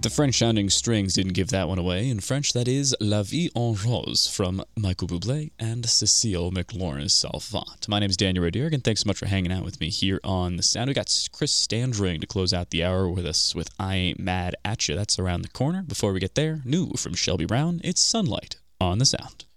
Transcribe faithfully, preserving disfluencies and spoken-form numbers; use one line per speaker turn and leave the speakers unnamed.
the French-sounding strings didn't give that one away. In French, that is La Vie en Rose from Michael Bublé and Cécile McLaurin-Salvant. My name is Daniel Rodierg, and thanks so much for hanging out with me here on The Sound. We got Chris Standring to close out the hour with us with I Ain't Mad At Ya. That's around the corner. Before we get there, new from Shelby Brown, it's Sunlight on The Sound.